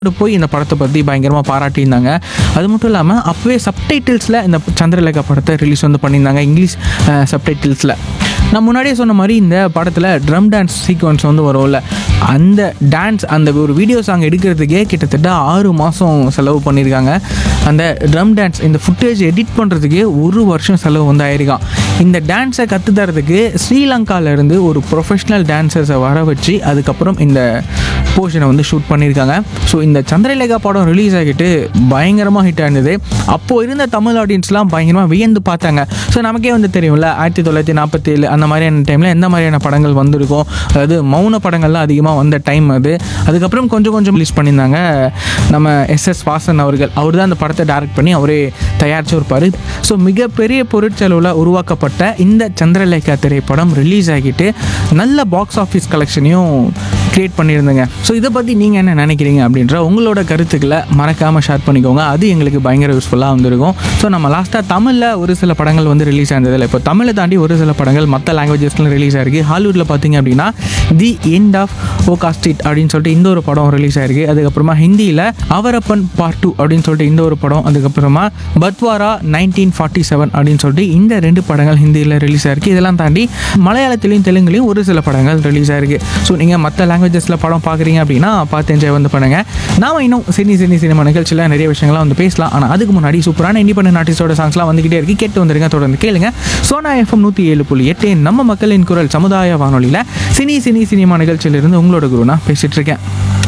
போய் இந்த படத்தை பற்றி பயங்கரமாக பாராட்டியிருந்தாங்க. அது மட்டும் இல்லாமல் அப்போவே சப்டைட்டில்ஸில் இந்த சந்திரலேகா படத்தை ரிலீஸ் பண்ணியிருந்தாங்க, இங்கிலீஷ் சப்டைட்டில்ஸில். நான் முன்னாடியே சொன்ன மாதிரி இந்த படத்தில் ட்ரம் டான்ஸ் சீக்வன்ஸ் வரும்ல, அந்த டான்ஸ் அந்த ஒரு வீடியோ சாங் எடுக்கிறதுக்கே கிட்டத்தட்ட 6 மாதம் செலவு பண்ணியிருக்காங்க. அந்த ட்ரம் டான்ஸ் இந்த ஃபுட்டேஜ் எடிட் பண்ணுறதுக்கே 1 வருஷம் செலவு ஆயிருக்கான். இந்த டான்ஸை கற்றுத்தரதுக்கு ஸ்ரீலங்காவிலேருந்து ஒரு ப்ரொஃபஷ்னல் டான்ஸர்ஸை வர வச்சு அதுக்கப்புறம் இந்த போர்ஷனை ஷூட் பண்ணியிருக்காங்க. ஸோ இந்த சந்திரலேகா படம் ரிலீஸ் ஆகிட்டு பயங்கரமாக ஹிட் ஆயிருந்தது. அப்போது இருந்த தமிழ் ஆடியன்ஸ்லாம் பயங்கரமாக வியந்து பார்த்தாங்க. ஸோ நமக்கே தெரியும்ல, 1947 அந்த மாதிரியான டைமில் எந்த மாதிரியான படங்கள் வந்திருக்கும், அதாவது மௌன படங்கள்லாம் அதிகமாக வந்த டைம் அது. அதுக்கப்புறம் கொஞ்சம் ரிலீஸ் பண்ணியிருந்தாங்க நம்ம எஸ்எஸ் வாசன் அவர்கள். அவர் தான் அந்த படத்தை டைரக்ட் பண்ணி அவரே தயாரிச்சு இருப்பார். ஸோ மிகப்பெரிய பொருட்செலவில் உருவாக்கப்பட்ட இந்த சந்திரலேகா திரைப்படம் ரிலீஸ் ஆகிட்டு நல்ல பாக்ஸ் ஆஃபீஸ் கலெக்ஷனையும் கிரியேட் பண்ணியிருந்தேங்க. ஸோ இதை பற்றி நீங்கள் என்ன நினைக்கிறீங்க அப்படின்ற உங்களோட கருத்துக்களை மறக்காமல் ஷேர் பண்ணிக்கோங்க. அது எங்களுக்கு பயங்கர யூஸ்ஃபுல்லாக வந்திருக்கும். ஸோ நம்ம லாஸ்ட்டாக தமிழில் ஒரு சில படங்கள் ரிலீஸ் ஆனதில்லை. இப்போ தமிழை தாண்டி ஒரு சில படங்கள் மற்ற லாங்குவேஜஸ்லாம் ரிலீஸ் ஆகிருக்கு. ஹாலிவுட்டில் பார்த்தீங்க அப்படின்னா the end of Okha street அப்படின்னு சொல்லிட்டு இந்த ஒரு படம் ரிலீஸ் ஆகிருக்கு. அதுக்கப்புறமா ஹிந்தியில் அவரப்பன் பார்ட் 2 அப்படின்னு சொல்லிட்டு இந்த ஒரு படம், அதுக்கப்புறமா பத்வாரா 1947 அப்படின்னு சொல்லிட்டு இந்த 2 படங்கள் ஹிந்தியில் ரிலீஸ் ஆகிருக்கு. இதெல்லாம் தாண்டி மலையாளத்திலையும் தெலுங்குலையும் ஒரு சில படங்கள் ரிலீஸ் ஆகிருக்கு. ஸோ நீங்கள் மற்ற லாங்குவேஜஸில் படம் பார்க்குறீங்க அப்படின்னா பார்த்து என்ஜாய் பண்ணுங்கள். நாம் இன்னும் சினிமா நிகழ்ச்சியில் நிறைய விஷயங்கள்லாம் பேசலாம். ஆனால் அதுக்கு முன்னாடி சூப்பரான இண்டிபெண்டன்ட் ஆர்டிஸ்டோட சாங்ஸ்லாம் வந்துகிட்டே இருக்கு, கேட்டு வந்துருங்க, தொடர்ந்து கேளுங்க. சோனா FM 107.8 நம்ம மக்களின் குரல் சமுதாய வானொலியில் சினிமா நிகழ்ச்சியிலிருந்து உங்களோட குரு நான் பேசிட்டு இருக்கேன்.